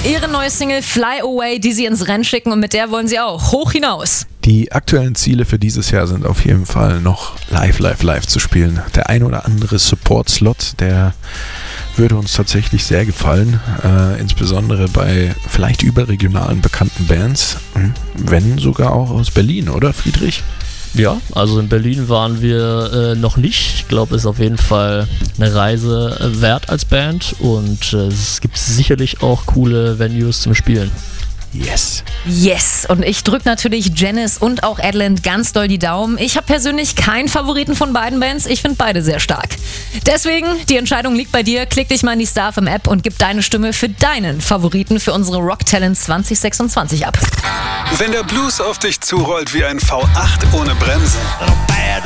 ihre neue Single Fly Away, die sie ins Rennen schicken, und mit der wollen sie auch hoch hinaus. Die aktuellen Ziele für dieses Jahr sind auf jeden Fall noch live zu spielen. Der ein oder andere Support-Slot, der würde uns tatsächlich sehr gefallen, insbesondere bei vielleicht überregionalen bekannten Bands, wenn sogar auch aus Berlin, oder Friedrich? Ja, also in Berlin waren wir noch nicht. Ich glaube, es ist auf jeden Fall eine Reise wert als Band und es gibt sicherlich auch coole Venues zum Spielen. Yes, und ich drücke natürlich Janice und auch Adland ganz doll die Daumen. Ich habe persönlich keinen Favoriten von beiden Bands, ich finde beide sehr stark. Deswegen, die Entscheidung liegt bei dir. Klick dich mal in die StarFM-App und gib deine Stimme für deinen Favoriten für unsere Rock Talents 2026 ab. Wenn der Blues auf dich zurollt wie ein V8 ohne Bremsen